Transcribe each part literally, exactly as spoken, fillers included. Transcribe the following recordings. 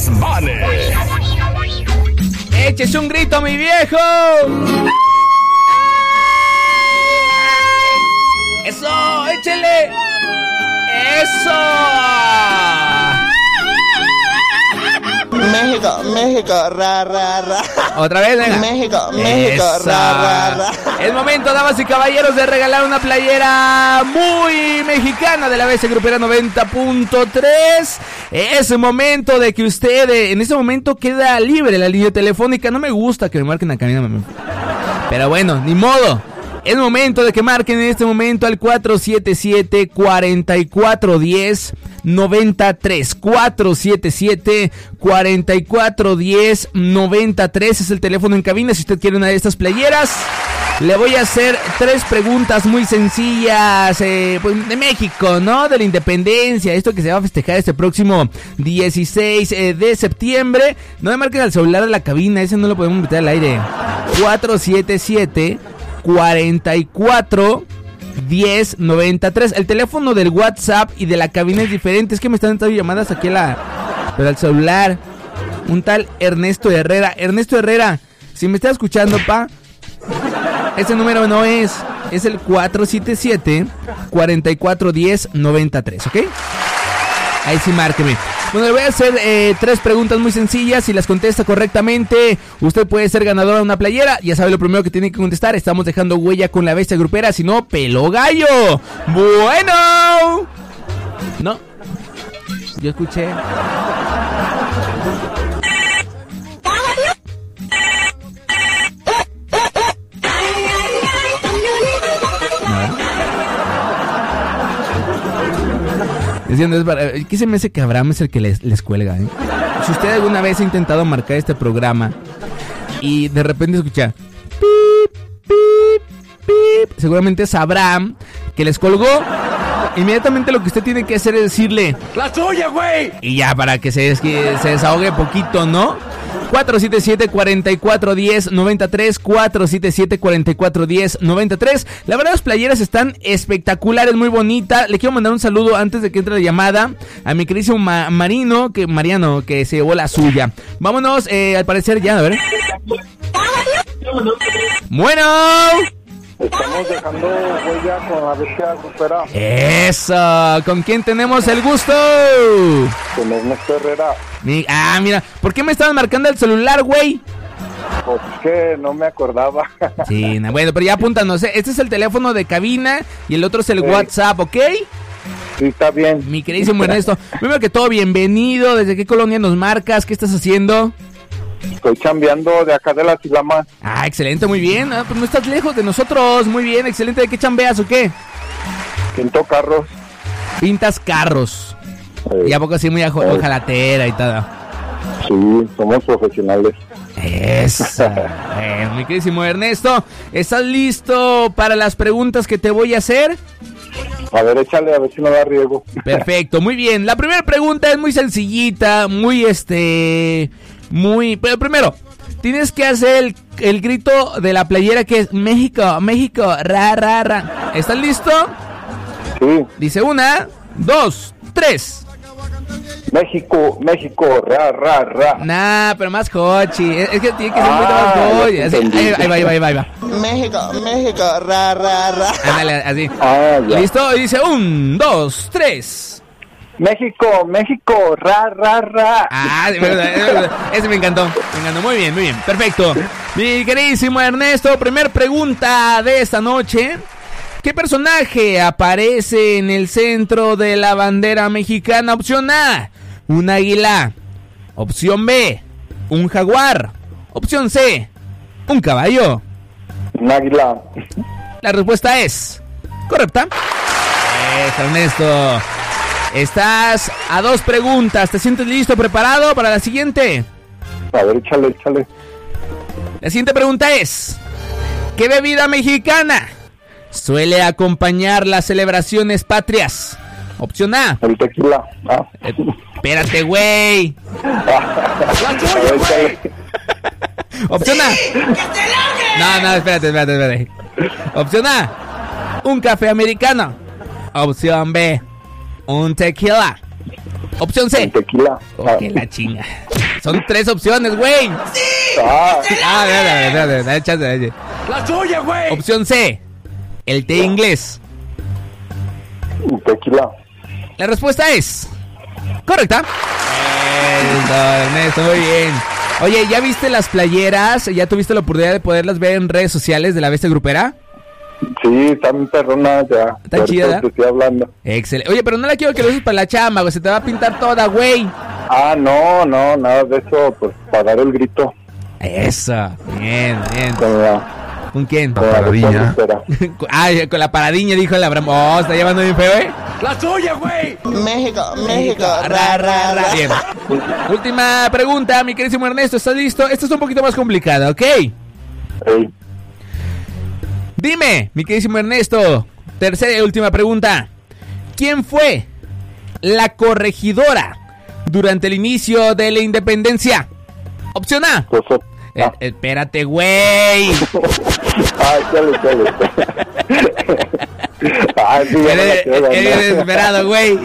Bunny. ¡Échese un grito, mi viejo! ¡Eso! ¡Échele! ¡Eso! México, México, ra, ra, ra. Otra vez, venga. México, México, Esa. ra, ra, ra. Es momento, damas y caballeros, de regalar una playera muy mexicana de la B C Grupera noventa punto tres. Es el momento de que usted, en este momento queda libre la línea telefónica. No me gusta que me marquen la cabina, pero bueno, ni modo. Es momento de que marquen en este momento al cuatro siete siete, cuatro cuatro uno cero, nueve tres. cuatro siete siete, cuatro cuatro uno cero, nueve tres es el teléfono en cabina si usted quiere una de estas playeras. Le voy a hacer tres preguntas muy sencillas, eh, pues de México, ¿no? De la independencia, esto que se va a festejar este próximo dieciséis de septiembre. No me marquen al celular de la cabina, ese no lo podemos meter al aire. cuatro siete siete, cuatro cuatro uno cero, nueve tres. El teléfono del WhatsApp y de la cabina es diferente. Es que me están entrando llamadas aquí a la... pero al celular. Un tal Ernesto Herrera. Ernesto Herrera, si me está escuchando, pa, ese número no es. Es el cuatro siete siete, cuatro cuatro uno cero, nueve tres, ¿ok? Ahí sí márqueme. Bueno, le voy a hacer eh, tres preguntas muy sencillas. Si las contesta correctamente, usted puede ser ganadora de una playera. Ya sabe lo primero que tiene que contestar. Estamos dejando huella con la bestia grupera. Si no, pelo gallo. Bueno. No. Yo escuché. Diciendo, es para... ¿Qué se me hace que Abraham es el que les, les cuelga, eh? Si usted alguna vez ha intentado marcar este programa y de repente escucha pip, pip, pip, seguramente es Abraham que les colgó. Inmediatamente lo que usted tiene que hacer es decirle ¡la tuya, güey! Y ya, para que se, que se desahogue poquito, ¿no? cuatro siete siete, cuatro cuatro uno cero, nueve tres. cuatro siete siete, cuatro cuatro uno cero, nueve tres. La verdad, las playeras están espectaculares, muy bonitas. Le quiero mandar un saludo antes de que entre la llamada a mi querido Ma- Marino, que Mariano, que se llevó la suya. Vámonos, eh, al parecer ya, a ver. Bueno. Estamos dejando huella con la bestia grupera. Eso, ¿con quién tenemos el gusto? Con Ernesto Herrera. Mi, ah, mira, ¿por qué me estaban marcando el celular, güey? Pues es que no me acordaba. Sí, no, bueno, pero ya apúntanos, ¿eh? Este es el teléfono de cabina y el otro es el sí. WhatsApp, ¿ok? Sí, está bien. Mi queridísimo Ernesto, primero que todo, bienvenido. ¿Desde qué colonia nos marcas? ¿Qué estás haciendo? Estoy chambeando de acá de la Silama. Ah, excelente, muy bien. Ah, pues no estás lejos de nosotros. Muy bien, excelente. ¿De qué chambeas o qué? Pinto carros. Pintas carros. Sí. Y a poco así muy ajo- Sí. ojalatera y todo. Sí, somos profesionales. Eso. Bueno, mi queridísimo Ernesto, ¿estás listo para las preguntas que te voy a hacer? A ver, échale, a ver si no da riego. Perfecto, muy bien. La primera pregunta es muy sencillita, muy este... Muy... Pero primero, tienes que hacer el, el grito de la playera que es México, México, ra, ra, ra. ¿Estás listo? Sí. Dice una, dos, tres. México, México, ra, ra, ra. Nah, pero más cochi. Es, es que tiene que ser un Ah, poquito más cochi. ya Así, entendí. ahí, ahí va, ahí va, ahí va, ahí va. México, México, ra, ra, ra. Ándale, así. Ah, ya. ¿Listo? Y dice un, dos, tres. México, México, ra, ra, ra. Ah, de verdad, de verdad. Ese me encantó. Me encantó. Muy bien, muy bien. Perfecto. Mi queridísimo Ernesto, primer pregunta de esta noche. ¿Qué personaje aparece en el centro de la bandera mexicana? Opción A, un águila. Opción B, un jaguar. Opción C, un caballo. Un águila. La respuesta es correcta. Eso, Ernesto. Estás a dos preguntas. ¿Te sientes listo, preparado para la siguiente? A ver, échale, échale. La siguiente pregunta es: ¿qué bebida mexicana suele acompañar las celebraciones patrias? Opción A. El tequila. Ah. Eh, espérate, güey. A ver, échale. Opción A. No, no, espérate, espérate, espérate. Opción A, un café americano. Opción B, un tequila. Opción C. El tequila. Oh, Ah. que la chinga. son tres opciones, güey. Ah, Ah, dale, dale, dale, dale, chance, dale. ¡La tuya, güey! Opción C, el té inglés. tequila. La respuesta es correcta. Eso, Ernesto, muy bien. Oye, ¿ya viste las playeras? ¿Ya tuviste la oportunidad de poderlas ver en redes sociales de la Bestia Grupera? Sí, está mi perrona ya. Está Por chida, eso ¿verdad? te estoy hablando. Excelente. Oye, pero no la quiero que lo uses para la chamba, güey. Se te va a pintar toda, güey. Ah, no, no, nada de eso, pues para dar el grito. Eso. Bien, bien. Con la, ¿Con quién? con la paradiña. espera. Ah, con la paradiña, dijo el Abraham. Oh, está llevando bien feo, ¿eh? ¡La tuya, güey! México, México, ra, ra, ra. Bien. Última pregunta, mi queridísimo Ernesto. ¿Estás listo? Esta es un poquito más complicada, ¿ok? Ey, Dime, mi queridísimo Ernesto. Tercera y última pregunta. ¿Quién fue la corregidora durante el inicio de la independencia? Opción A. pues, Eh, ah. espérate, güey. Ay, chale, chale. Ay, sí, ya me la Eres, quedo, eres ¿no? desesperado, güey.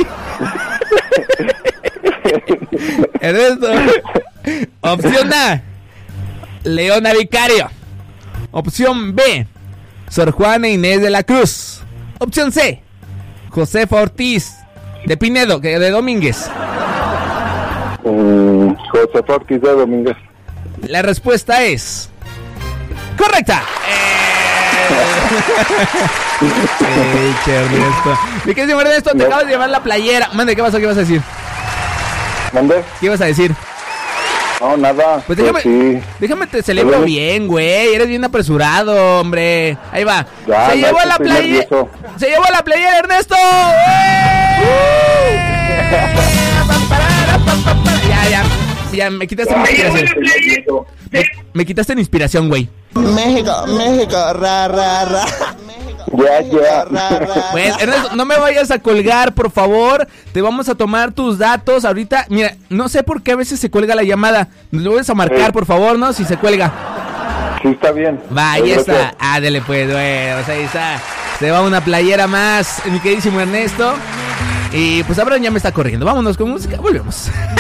Ernesto. Opción A, Leona Vicario. Opción B, Sor Juana Inés de la Cruz. Opción C, Josefa Ortiz de Pinedo, que de Domínguez. Mm, José Ortiz de Domínguez. La respuesta es correcta. ¡Eh! Che, Ernesto. Mi querido Ernesto, te No. acabas de llevar la playera. Mande, ¿qué pasó? ¿Qué vas a decir? ¿Mande? ¿Qué ibas a decir? No, nada. Pues déjame, sí. déjame te celebro Pero- bien, güey. Eres bien apresurado, hombre. Ahí va. Ya, Se no, llevó es que la estoy playera. nervioso. Se llevó la playera, Ernesto. Ya, ya. Ya, me quitaste mi inspiración. Me, me quitaste mi inspiración, güey. México, México, ra, ra, ra. México, Ya, México, ya. ra, ra, Bueno, ra. Ernesto, no me vayas a colgar, por favor. Te vamos a tomar tus datos ahorita. Mira, no sé por qué a veces se cuelga la llamada. Nos lo vas a marcar, Sí. por favor, ¿no? Si se cuelga. Sí, está bien. Va, ahí Gracias. está. Ah, dele pues, bueno, pues ahí está. Se va una playera más, mi queridísimo Ernesto. Y pues Abraham ya me está corriendo. Vámonos con música, volvemos.